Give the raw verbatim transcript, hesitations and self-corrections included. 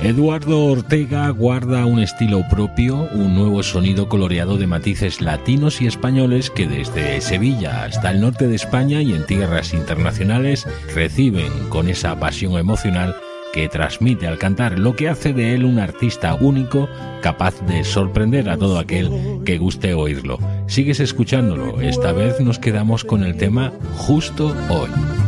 Eduardo Ortega guarda un estilo propio, un nuevo sonido coloreado de matices latinos y españoles que desde Sevilla hasta el norte de España y en tierras internacionales reciben con esa pasión emocional que transmite al cantar, lo que hace de él un artista único capaz de sorprender a todo aquel que guste oírlo. Sigues escuchándolo, esta vez nos quedamos con el tema Justo Hoy.